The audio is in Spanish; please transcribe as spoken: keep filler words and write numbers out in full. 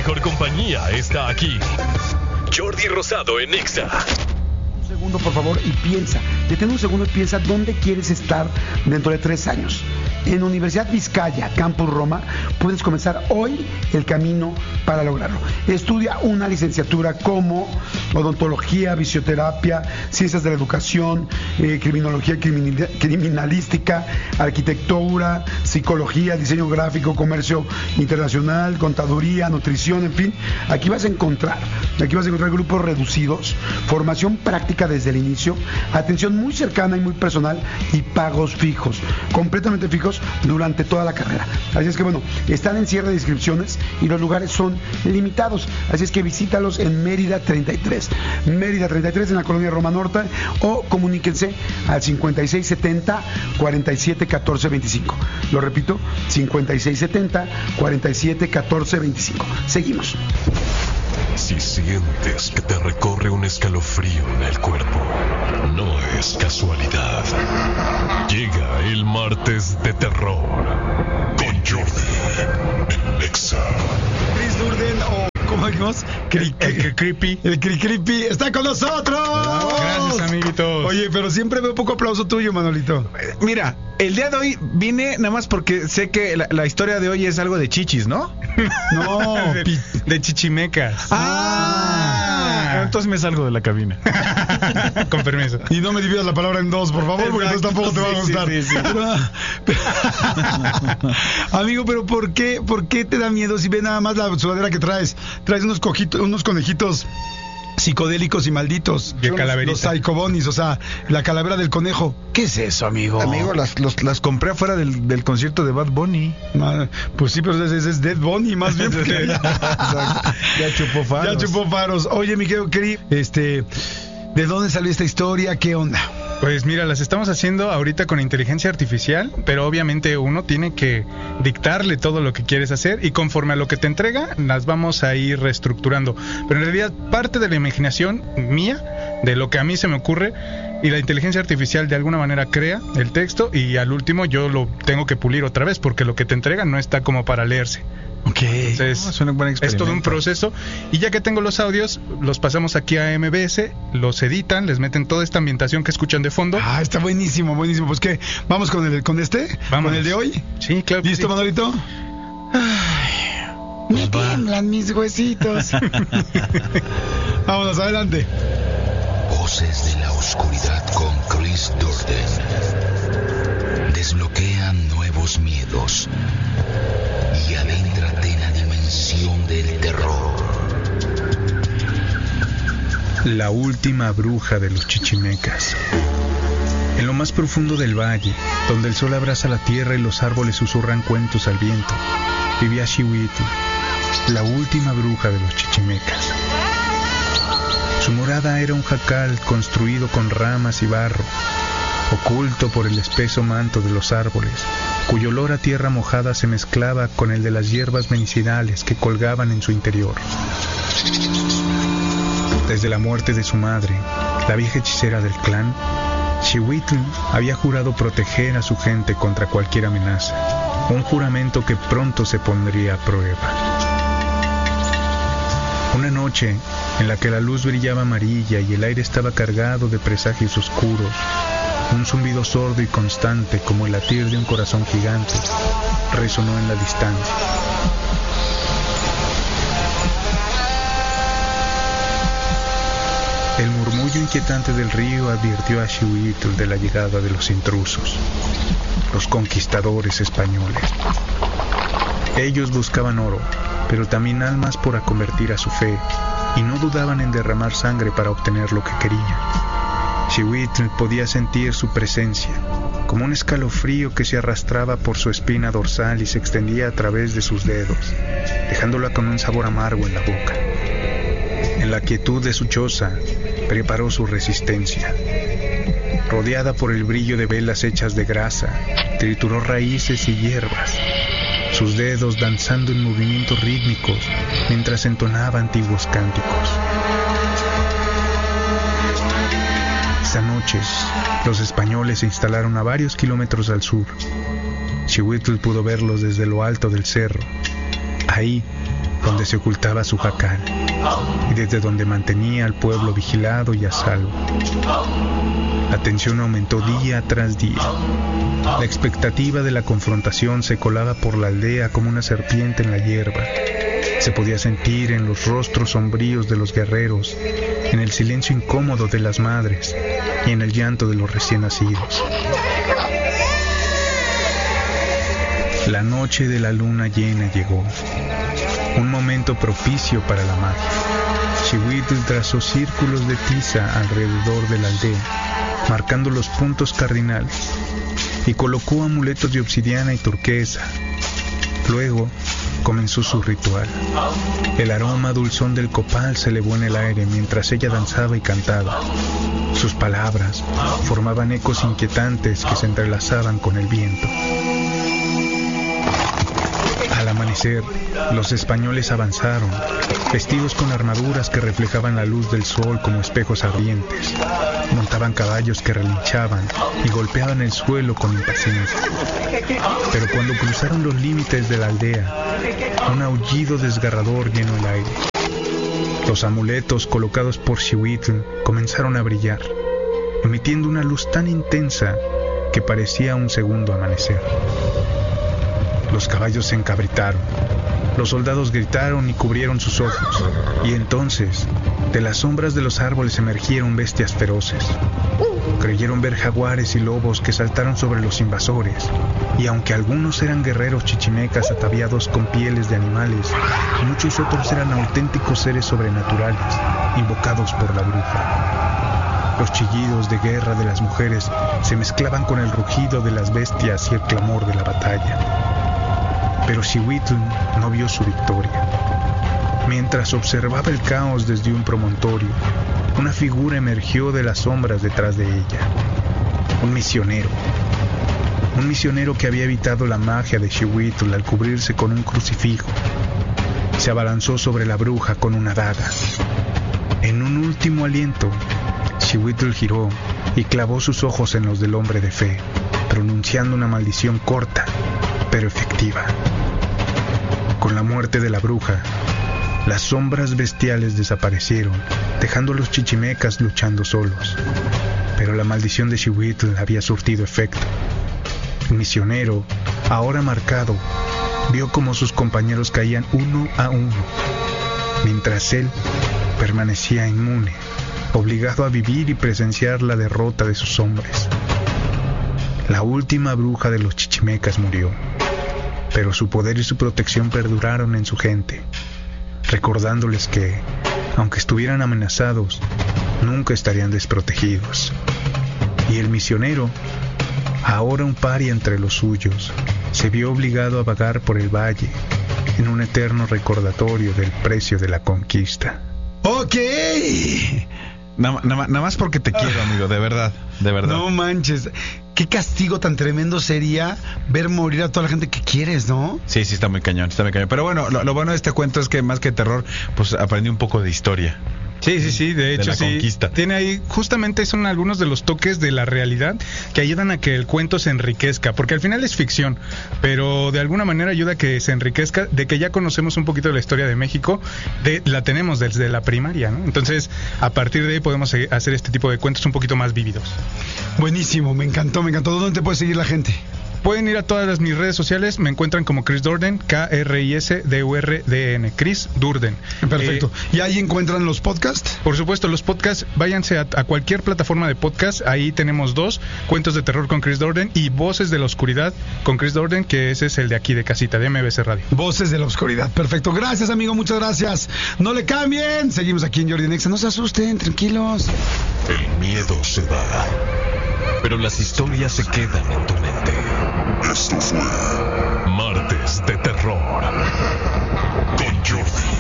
mejor compañía está aquí. Jordi Rosado en Exa. Un segundo, por favor, y piensa. Detén un segundo y piensa dónde quieres estar dentro de tres años. En Universidad Vizcaya, Campus Roma, puedes comenzar hoy el camino para lograrlo. Estudia una licenciatura como odontología, fisioterapia, ciencias de la educación, eh, criminología, criminal, criminalística, arquitectura, psicología, diseño gráfico, comercio internacional, contaduría, nutrición, en fin. Aquí vas a encontrar, aquí vas a encontrar grupos reducidos, formación práctica desde el inicio, atención muy cercana y muy personal y pagos fijos, completamente fijos durante toda la carrera. Así es que bueno, están en cierre de inscripciones y los lugares son limitados, así es que visítalos en Mérida treinta y tres, Mérida treinta y tres en la colonia Roma Norte, o comuníquense al cincuenta y seis setenta, cuarenta y siete, catorce, veinticinco. Lo repito, cincuenta y seis setenta, cuarenta y siete, catorce, veinticinco. Seguimos. Si sientes que te recorre un escalofrío en el cuerpo, no es casualidad. Llega el martes de terror con Jordi en Exa. Chris Durden, o ¿cómo dijimos? El, el, el creepy. El cri creepy está con nosotros. Gracias, amiguitos. Oye, pero siempre veo poco aplauso tuyo, Manolito. Mira, el día de hoy vine nada más porque sé que la, la historia de hoy es algo de chichis, ¿no? No, de, de chichimecas. Ah, entonces me salgo de la cabina. Con permiso. Y no me dividas la palabra en dos, por favor, porque entonces tampoco te va a gustar. Sí, sí, sí. Pero, pero, amigo, pero ¿por qué, por qué te da miedo si ve nada más la sudadera que traes? Traes unos cojitos, unos conejitos psicodélicos y malditos. De calaverita. Los psychobonis, o sea, la calavera del conejo. ¿Qué es eso, amigo? Amigo, las, los, las compré afuera del, del concierto de Bad Bunny. Ma, pues sí, pero ese es, es Dead Bunny, más bien. Porque ya chupó faros. Ya chupó faros. Oye, mi querido Cri, este, ¿de dónde salió esta historia? ¿Qué onda? Pues mira, las estamos haciendo ahorita con inteligencia artificial, pero obviamente uno tiene que dictarle todo lo que quieres hacer y conforme a lo que te entrega, las vamos a ir reestructurando. Pero en realidad parte de la imaginación mía, de lo que a mí se me ocurre, y la inteligencia artificial de alguna manera crea el texto y al último yo lo tengo que pulir otra vez porque lo que te entrega no está como para leerse. Ok. Entonces, no, es, un buen es todo un proceso. Y ya que tengo los audios, los pasamos aquí a M B S, los editan, les meten toda esta ambientación que escuchan de fondo. Ah, está buenísimo, buenísimo. Pues ¿qué? ¿Vamos con el con este? Vamos. ¿Con el de hoy? Sí, claro. ¿Listo, sí. Manolito? Ay, me tiemblan mis huesitos. Vámonos, adelante. Voces de la oscuridad con Chris Durden. Desbloquean nuevos miedos y adéntrate en la dimensión del terror. La última bruja de los chichimecas. En lo más profundo del valle, donde el sol abraza la tierra y los árboles susurran cuentos al viento, vivía Xihuitl, la última bruja de los chichimecas. Su morada era un jacal construido con ramas y barro, oculto por el espeso manto de los árboles, cuyo olor a tierra mojada se mezclaba con el de las hierbas medicinales que colgaban en su interior. Desde la muerte de su madre, la vieja hechicera del clan, Xihuitl había jurado proteger a su gente contra cualquier amenaza, un juramento que pronto se pondría a prueba. Una noche en la que la luz brillaba amarilla y el aire estaba cargado de presagios oscuros, un zumbido sordo y constante como el latir de un corazón gigante resonó en la distancia. El murmullo inquietante del río advirtió a Xihuitl de la llegada de los intrusos, los conquistadores españoles. Ellos buscaban oro, pero también almas para convertir a su fe, y no dudaban en derramar sangre para obtener lo que querían. Xihuitl podía sentir su presencia, como un escalofrío que se arrastraba por su espina dorsal y se extendía a través de sus dedos, dejándola con un sabor amargo en la boca. En la quietud de su choza, preparó su resistencia. Rodeada por el brillo de velas hechas de grasa, trituró raíces y hierbas, sus dedos danzando en movimientos rítmicos mientras entonaba antiguos cánticos. Esa noche, los españoles se instalaron a varios kilómetros al sur. Xihuitl pudo verlos desde lo alto del cerro. Ahí, donde se ocultaba su jacal y desde donde mantenía al pueblo vigilado y a salvo. La tensión aumentó día tras día. La expectativa de la confrontación se colaba por la aldea como una serpiente en la hierba. Se podía sentir en los rostros sombríos de los guerreros, en el silencio incómodo de las madres y en el llanto de los recién nacidos. La noche de la luna llena llegó, un momento propicio para la magia. Xiuhtli trazó círculos de tiza alrededor de la aldea, marcando los puntos cardinales, y colocó amuletos de obsidiana y turquesa. Luego comenzó su ritual. El aroma dulzón del copal se elevó en el aire mientras ella danzaba y cantaba. Sus palabras formaban ecos inquietantes que se entrelazaban con el viento. Al amanecer, los españoles avanzaron, vestidos con armaduras que reflejaban la luz del sol como espejos ardientes. Montaban caballos que relinchaban y golpeaban el suelo con impaciencia. Pero cuando cruzaron los límites de la aldea, un aullido desgarrador llenó el aire. Los amuletos colocados por Xiuhtli comenzaron a brillar, emitiendo una luz tan intensa que parecía un segundo amanecer. Los caballos se encabritaron, los soldados gritaron y cubrieron sus ojos, y entonces, de las sombras de los árboles emergieron bestias feroces. Creyeron ver jaguares y lobos que saltaron sobre los invasores, y aunque algunos eran guerreros chichimecas ataviados con pieles de animales, muchos otros eran auténticos seres sobrenaturales, invocados por la bruja. Los chillidos de guerra de las mujeres se mezclaban con el rugido de las bestias y el clamor de la batalla. Pero Xiuhtli no vio su victoria. Mientras observaba el caos desde un promontorio, una figura emergió de las sombras detrás de ella. Un misionero. Un misionero que había evitado la magia de Xiuhtli al cubrirse con un crucifijo. Se abalanzó sobre la bruja con una daga. En un último aliento, Xiuhtli giró y clavó sus ojos en los del hombre de fe, pronunciando una maldición corta, pero efectiva. Con la muerte de la bruja, las sombras bestiales desaparecieron, dejando a los chichimecas luchando solos. Pero la maldición de Xiuhtli había surtido efecto. El misionero, ahora marcado, vio cómo sus compañeros caían uno a uno, mientras él permanecía inmune, obligado a vivir y presenciar la derrota de sus hombres. La última bruja de los chichimecas murió, pero su poder y su protección perduraron en su gente, recordándoles que, aunque estuvieran amenazados, nunca estarían desprotegidos. Y el misionero, ahora un paria entre los suyos, se vio obligado a vagar por el valle en un eterno recordatorio del precio de la conquista. ¡Ok! Nada, nada, nada más porque te quiero, amigo, de verdad, de verdad. No manches, qué castigo tan tremendo sería ver morir a toda la gente que quieres, ¿no? Sí, sí, está muy cañón, está muy cañón. Pero bueno, lo, lo bueno de este cuento es que más que terror, pues aprendí un poco de historia. Sí, sí, sí, de hecho de la sí. Conquista. Tiene ahí, justamente son algunos de los toques de la realidad que ayudan a que el cuento se enriquezca, porque al final es ficción, pero de alguna manera ayuda a que se enriquezca, de que ya conocemos un poquito de la historia de México, de la tenemos desde la primaria, ¿no? Entonces, a partir de ahí podemos hacer este tipo de cuentos un poquito más vívidos. Buenísimo, me encantó, me encantó. ¿Dónde te puede seguir la gente? Pueden ir a todas las, mis redes sociales, me encuentran como Chris Durden, K R I S D U R D N, Chris Durden. Perfecto. Eh, ¿Y ahí encuentran los podcasts? Por supuesto, los podcasts, váyanse a, a cualquier plataforma de podcast, ahí tenemos dos, Cuentos de Terror con Chris Durden y Voces de la Oscuridad con Chris Durden, que ese es el de aquí de casita, de M B C Radio. Voces de la Oscuridad, perfecto. Gracias, amigo, muchas gracias. No le cambien, seguimos aquí en Jordi en Exa, no se asusten, tranquilos. El miedo se va, pero las historias se quedan en tu mente. Esto fue Martes de Terror con Jordi.